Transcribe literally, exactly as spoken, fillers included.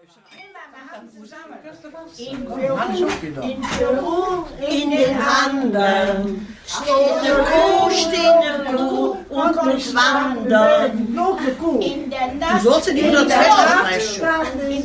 In Peru, in den Anden, steht eine Kuh, steht eine Kuh und muss wandern. In der Nacht, Du sollst in die Nacht